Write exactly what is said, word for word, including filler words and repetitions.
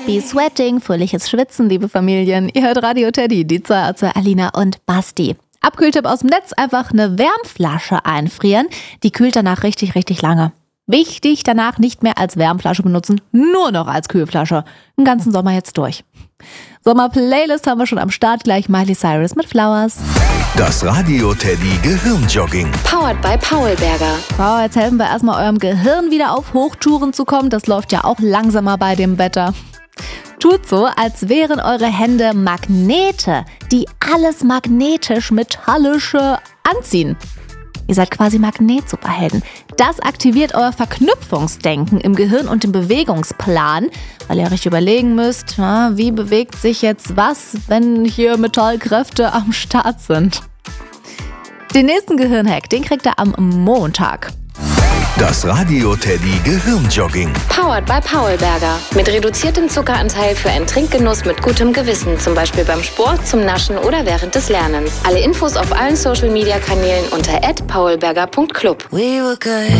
Happy Sweating, fröhliches Schwitzen, liebe Familien. Ihr hört Radio Teddy, die zwei, zwei Alina und Basti. Abkühltipp aus dem Netz, einfach eine Wärmflasche einfrieren. Die kühlt danach richtig, richtig lange. Wichtig, danach nicht mehr als Wärmflasche benutzen, nur noch als Kühlflasche. Den ganzen Sommer jetzt durch. Sommer-Playlist haben wir schon am Start, gleich Miley Cyrus mit Flowers. Das Radio Teddy Gehirnjogging. Powered by Paulberger. So, jetzt helfen wir erstmal eurem Gehirn wieder auf Hochtouren zu kommen. Das läuft ja auch langsamer bei dem Wetter. Tut so, als wären eure Hände Magnete, die alles magnetisch, metallische anziehen. Ihr seid quasi Magnetsuperhelden. Das aktiviert euer Verknüpfungsdenken im Gehirn und den Bewegungsplan, weil ihr euch überlegen müsst, na, wie bewegt sich jetzt was, wenn hier Metallkräfte am Start sind. Den nächsten Gehirnhack, den kriegt ihr am Montag. Das Radio Teddy Gehirnjogging. Powered by Paulberger. Mit reduziertem Zuckeranteil für einen Trinkgenuss mit gutem Gewissen. Zum Beispiel beim Sport, zum Naschen oder während des Lernens. Alle Infos auf allen Social Media Kanälen unter at paulberger punkt club. We were good,